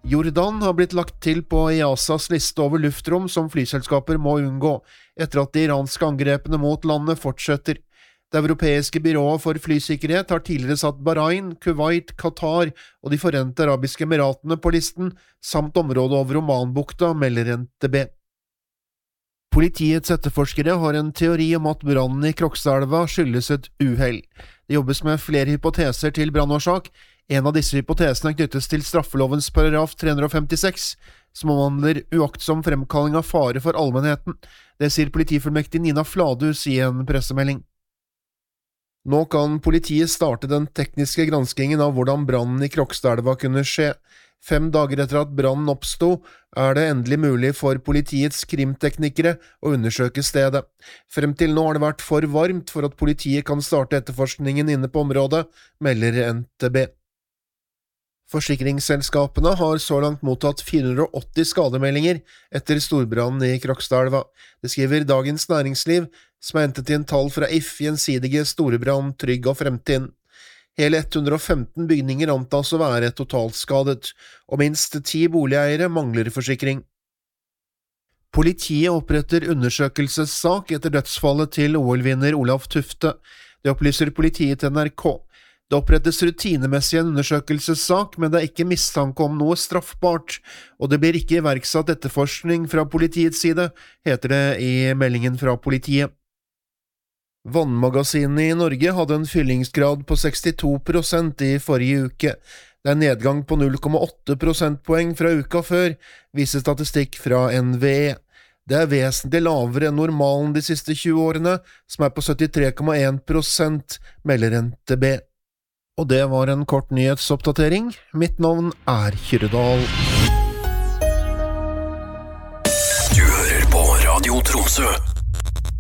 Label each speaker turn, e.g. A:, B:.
A: Jordan har blitt lagt til på EASAs liste over luftrom som flyselskaper må unngå, etter at de iranske angrepene mot landet fortsetter. Det europeiske byrået for flysikkerhet har tidligere satt Bahrain, Kuwait, Qatar og de forente arabiske emiratene på listen, samt området over Omanbukta, melder NTB. Politiets etterforskere har en teori om at brannen i Krokstadelva skyldes et uhell. Det jobbes med flere hypoteser til brannårsak. En av disse hypotesene knyttes til straffelovens paragraf 356, som omhandler uaktsom fremkalling av fare for allmennheten. Det sier politifullmektig Nina Fladhus i en pressemelding. Nå kan politiet starte den tekniske granskingen av hvordan brannen i Krokstadelva kunne skje. 5 dager etter at brannen oppsto, er det endelig mulig for politiets krimteknikere å undersøke stedet. Frem til nå har det vært for varmt for at politiet kan starte etterforskningen inne på området, melder NTB. Forsikringsselskapene har så langt mottatt 480 skademeldinger etter storbrannen i Krokstadelva. Det skriver Dagens Næringsliv, som har hentet inn tall fra If gjensidige storbrann, Trygg og Fremtiden. Hele 115 bygninger antas å være totalskadet, og minst 10 boligeiere mangler forsikring. Politiet oppretter undersøkelsessak etter dødsfallet til OL-vinner Olav Tufte. Det opplyser politiet til NRK. Det opprettes rutinemessig en undersøkelsessak, men det er ikke mistanke om noe straffbart, og det blir ikke iverksatt etterforskning fra politiets side, heter det i meldingen fra politiet. Vannmagasinene i Norge hadde en fyllingsgrad på 62% i forrige uke. Det er en nedgang på 0,8 prosentpoeng fra uka før, viser statistikk fra NVE. Det er vesentlig lavere enn normalen de siste 20 årene, som er på 73,1%, melder NTB. Og det var en kort nyhetsoppdatering. Mitt navn er Kyrdal.
B: Du hører på Radio Tromsø.